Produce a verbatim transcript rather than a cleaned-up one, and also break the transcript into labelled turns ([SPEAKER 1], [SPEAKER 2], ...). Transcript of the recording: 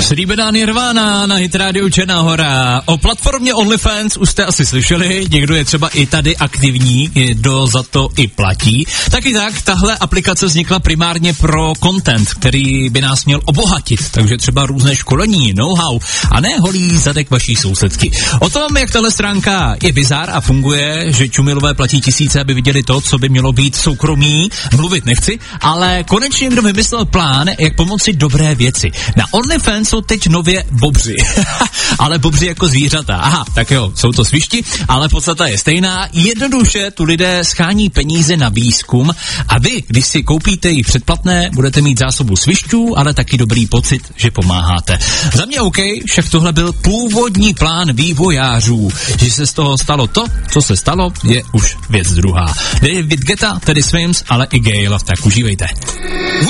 [SPEAKER 1] Slíbená Nirvana na Hit Radio Černá Hora. O platformě OnlyFans už jste asi slyšeli, někdo je třeba i tady aktivní, kdo za to i platí. Taky tak, tahle aplikace vznikla primárně pro content, který by nás měl obohatit, takže třeba různé školení, know-how a ne holý zadek vaší sousedky. O tom, jak tahle stránka je bizár a funguje, že čumilové platí tisíce, aby viděli to, co by mělo být soukromí, mluvit nechci, ale konečně někdo vymyslel plán, jak pomoci dobré věci. Na OnlyFans jsou teď nově bobři. Ale bobři jako zvířata. Aha, tak jo, jsou to svišti, ale podstata je stejná. Jednoduše tu lidé schání peníze na výzkum a vy, když si koupíte jich předplatné, budete mít zásobu svišťů, ale taky dobrý pocit, že pomáháte. Za mě OK, však tohle byl původní plán vývojářů. Že se z toho stalo to, co se stalo, je už věc druhá. David Guetta, tedy Swims, ale i Gale, tak užívejte.